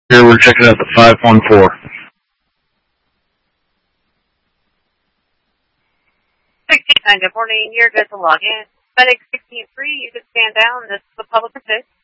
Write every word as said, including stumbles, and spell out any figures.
Here we're checking out the five one four. sixteen nine, good morning. You're good to log in. FedEx sixteen three, you can stand down. This is the public assist.